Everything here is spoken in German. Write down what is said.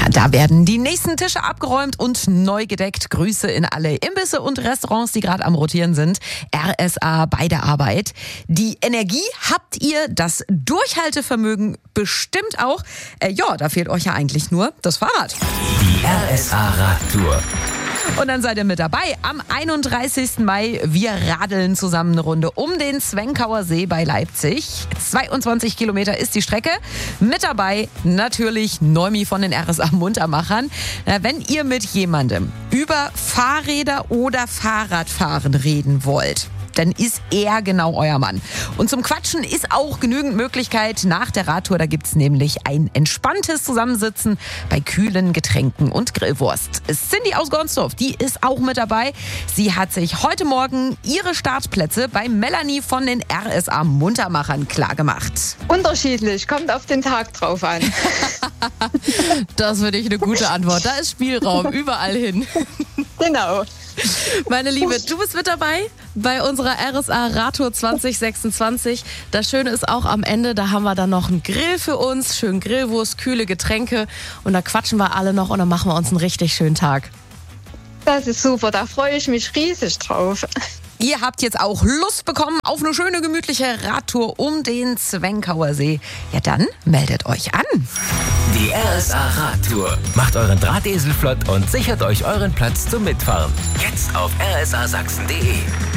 Da werden die nächsten Tische abgeräumt und neu gedeckt. Grüße in alle Imbisse und Restaurants, die gerade am Rotieren sind. RSA bei der Arbeit. Die Energie habt ihr, das Durchhaltevermögen bestimmt auch. Da fehlt euch ja eigentlich nur das Fahrrad. Die RSA-Radtour. Und dann seid ihr mit dabei. Am 31. Mai, wir radeln zusammen eine Runde um den Zwenkauer See bei Leipzig. 22 Kilometer ist die Strecke. Mit dabei natürlich Neumi von den RSA Muntermachern. Wenn ihr mit jemandem über Fahrräder oder Fahrradfahren reden wollt, dann ist er genau euer Mann. Und zum Quatschen ist auch genügend Möglichkeit nach der Radtour. Da gibt's nämlich ein entspanntes Zusammensitzen bei kühlen Getränken und Grillwurst. Cindy aus Gornsdorf, die ist auch mit dabei. Sie hat sich heute Morgen ihre Startplätze bei Melanie von den RSA Muntermachern klargemacht. Unterschiedlich, kommt auf den Tag drauf an. Das finde ich eine gute Antwort. Da ist Spielraum überall hin. Genau. Meine Liebe, du bist mit dabei bei unserer RSA Radtour 2026. Das Schöne ist auch am Ende, da haben wir dann noch einen Grill für uns, schön Grillwurst, kühle Getränke und da quatschen wir alle noch und dann machen wir uns einen richtig schönen Tag. Das ist super, da freue ich mich riesig drauf. Ihr habt jetzt auch Lust bekommen auf eine schöne, gemütliche Radtour um den Zwenkauer See. Ja, dann meldet euch an. Die RSA Radtour. Macht euren Drahtesel flott und sichert euch euren Platz zum Mitfahren. Jetzt auf rsasachsen.de.